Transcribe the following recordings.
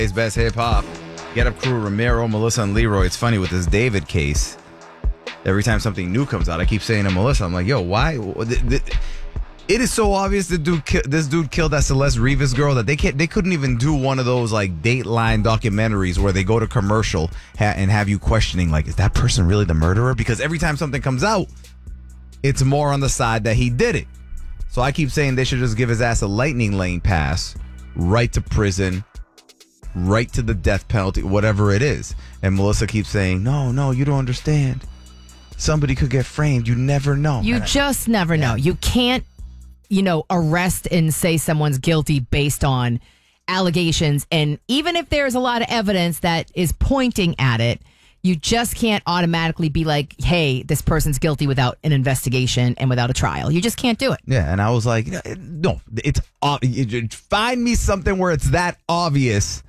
It's Best Hip Hop. Get Up Crew, Ramiro, Melissa, and Leroy. It's funny with this David case. Every time something new comes out, I keep saying to Melissa, I'm like, yo, why? It is so obvious this dude killed that Celeste Rivas girl that they couldn't even do one of those like Dateline documentaries where they go to commercial and have you questioning, like, is that person really the murderer? Because every time something comes out, it's more on the side that he did it. So I keep saying they should just give his ass a lightning lane pass, right to prison, right to the death penalty, whatever it is. And Melissa keeps saying, no, you don't understand. Somebody could get framed. You never know. You just never know. You can't, arrest and say someone's guilty based on allegations. And even if there's a lot of evidence that is pointing at it, you just can't automatically be like, hey, this person's guilty without an investigation and without a trial. You just can't do it. Yeah, and I was like, no, it's find me something where it's that obvious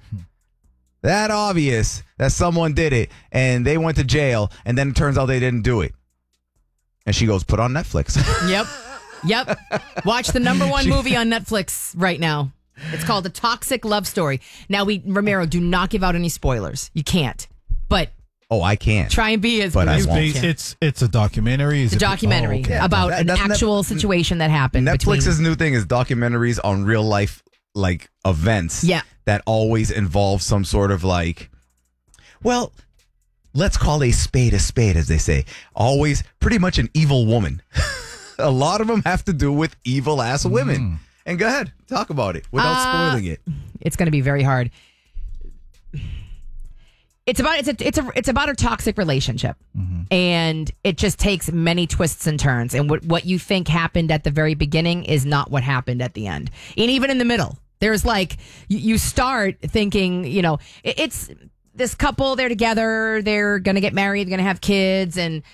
that someone did it and they went to jail and then it turns out they didn't do it. And she goes, put on Netflix. Yep. Watch the number one movie on Netflix right now. It's called A Toxic Love Story. Now, Ramiro, do not give out any spoilers. You can't. But I can't. Try and be as. But I won't. It's a documentary. It's a documentary about an actual situation that happened. Netflix's new thing is documentaries on real life, like events. Yeah. That always involve some sort of like, well, let's call a spade, as they say. Always pretty much an evil woman. A lot of them have to do with evil ass women. And go ahead, talk about it without spoiling it. It's going to be very hard. It's about a toxic relationship, and it just takes many twists and turns. And what you think happened at the very beginning is not what happened at the end, and even in the middle. There's like you start thinking, it's this couple. They're together. They're gonna get married. They're gonna have kids, and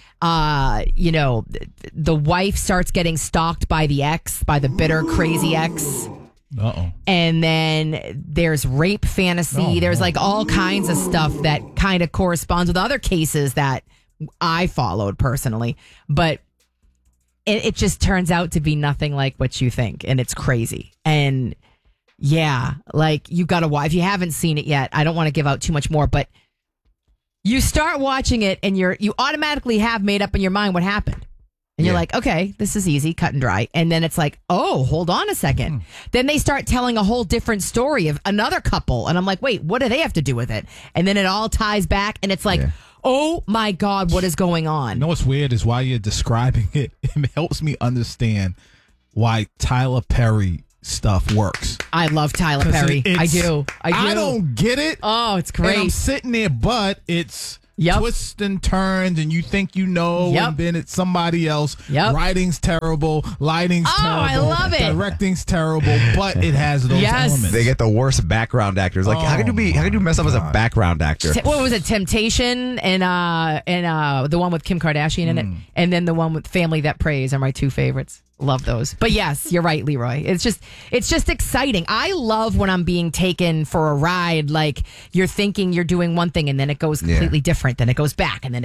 the wife starts getting stalked by the ex, by the bitter, crazy ex. Uh-oh. And then there's rape fantasy. There's like all kinds of stuff that kind of corresponds with other cases that I followed personally. But it just turns out to be nothing like what you think. And it's crazy. And yeah, like you got to watch. If you haven't seen it yet, I don't want to give out too much more, but you start watching it and you automatically have made up in your mind what happened. And you're like, okay, this is easy, cut and dry. And then it's like, oh, hold on a second. Then they start telling a whole different story of another couple. And I'm like, wait, what do they have to do with it? And then it all ties back. And it's like, oh my God, what is going on? You know what's weird is while you're describing it, it helps me understand why Tyler Perry stuff works. I love Tyler Perry. I do. I don't get it. Oh, it's great. And I'm sitting there, but it's twists and turns, and you think and then it's somebody else. Writing's terrible, lighting's terrible. I love it. Directing's terrible, but it has those elements. They get the worst background actors. Like, how could you mess up as a background actor? What was it? Temptation and the one with Kim Kardashian in it, and then the one with Family That Prays are my two favorites. Love those. But yes, you're right, Leroy. It's just exciting. I love when I'm being taken for a ride. Like you're thinking you're doing one thing and then it goes completely different. Then it goes back and then